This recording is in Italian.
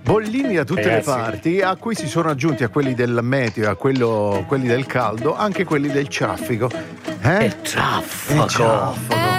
bollini da tutte Ragazzi, le parti, a cui si sono aggiunti, a quelli del meteo, a quelli del caldo, anche quelli del traffico. È traffico.